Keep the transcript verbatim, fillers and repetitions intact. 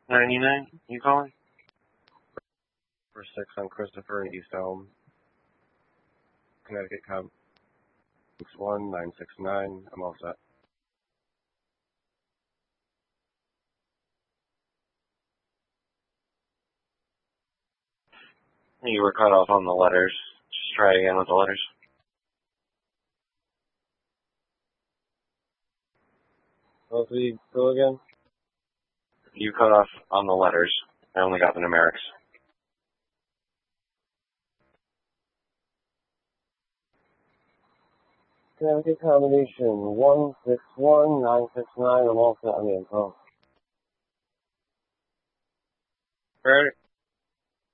ninety-nine, you calling? For six on Christopher and East Elm, Connecticut, com six one nine six nine. I'm all set. You were cut off on the letters. Just try again with the letters. What did we go again? You cut off on the letters. I only got the numerics. Connecticut combination one six one nine six nine. I'm all set on the info. Right.